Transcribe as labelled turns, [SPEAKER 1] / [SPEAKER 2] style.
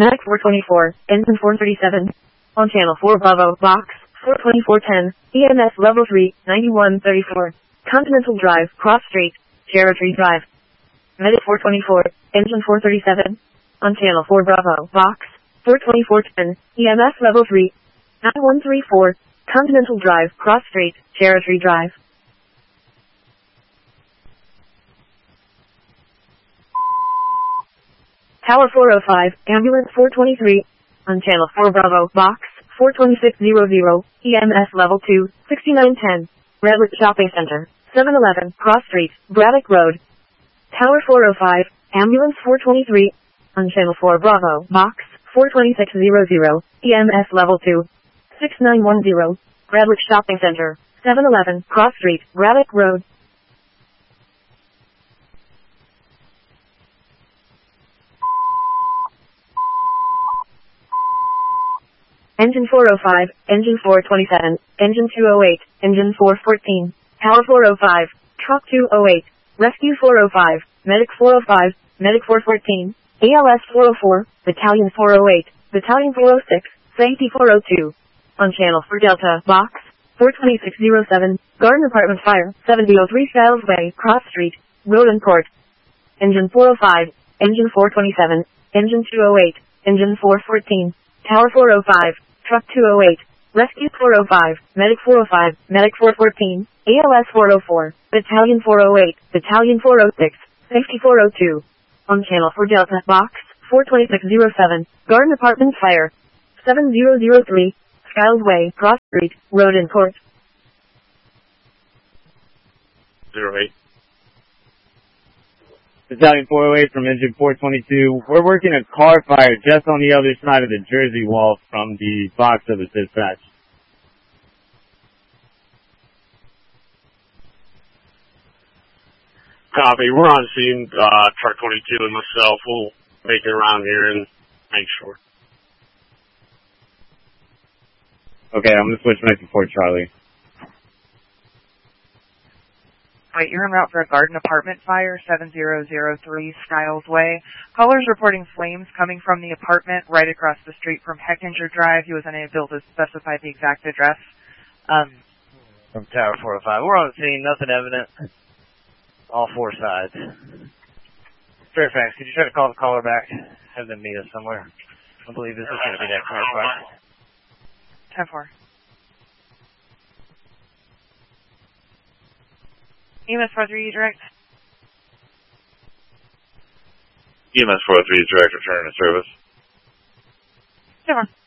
[SPEAKER 1] Medic 424, engine 437. On channel 4 Bravo, box 42410, EMS level 3, 9134. Continental Drive, Cross Street, Cherry Drive. Medic 424, engine 437. On channel 4 Bravo, box 42410, EMS level 3, 9134. Continental Drive, Cross Street, Cherry Drive. Tower 405, ambulance 423. On channel 4 Bravo, box 42600, EMS level 2, 6910. Redwood Shopping Center, 711, Cross Street, Braddock Road. Tower 405, ambulance 423. On channel 4 Bravo, box 42600, EMS level 2, 6910. Redwood Shopping Center, 711, Cross Street, Braddock Road. Engine 405, engine 427, engine 208, engine 414, Tower 405, truck 208, rescue 405, medic 405, medic 414, ALS 404, battalion 408, battalion 406, safety 402. On channel 4 Delta, box 42607, garden apartment fire, 7003 Styles Way, Cross Street, Rodenport. Engine 405, engine 427, engine 208, engine 414, Tower 405, truck 208, rescue 405, medic 405, medic 414, ALS 404, battalion 408, battalion 406, safety 402. On channel 4 Delta, box 42607, garden apartment fire, 7003, Skiles Way, Cross Street, Rodenport.
[SPEAKER 2] 08.
[SPEAKER 3] Battalion 408 from engine 422. We're working a car fire just on the other side of the Jersey wall from the box of the dispatch.
[SPEAKER 2] Copy. We're on scene, truck 22 and myself. We'll make it around here and make sure.
[SPEAKER 3] Okay, I'm going to switch back to Fort Charlie.
[SPEAKER 4] Wait, you're en route for a garden apartment fire, 7003 Skiles Way. Callers reporting flames coming from the apartment right across the street from Heckinger Drive. He was unable to specify the exact address.
[SPEAKER 5] From Tower 405. We're on the scene, nothing evident. All four sides. Fairfax, could you try to call the caller back? Have them meet us somewhere. I believe this is going to be that car fire.
[SPEAKER 4] 10-4. EMS 403 direct.
[SPEAKER 2] EMS 403 direct, return to service.
[SPEAKER 4] 10-4.